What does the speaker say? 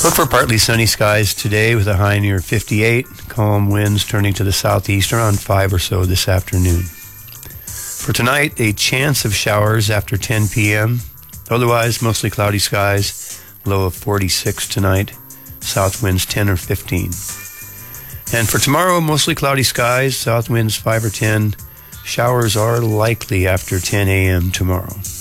Look for partly sunny skies today with a high near 58. Calm winds turning to the southeast around 5 or so this afternoon. For tonight, a chance of showers after 10 p.m. Otherwise, mostly cloudy skies. Low of 46 tonight. South winds 10 or 15. And for tomorrow, mostly cloudy skies. South winds 5 or 10. Showers are likely after 10 a.m. tomorrow.